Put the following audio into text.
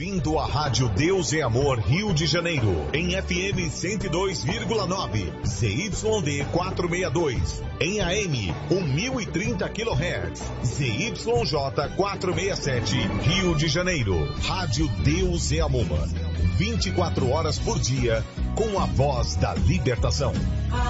ouvindo a Rádio Deus é Amor Rio de Janeiro, em FM 102,9, ZYD 462, em AM 1030 kHz, ZYJ 467, Rio de Janeiro. Rádio Deus é Amor, 24 horas por dia, com a voz da libertação.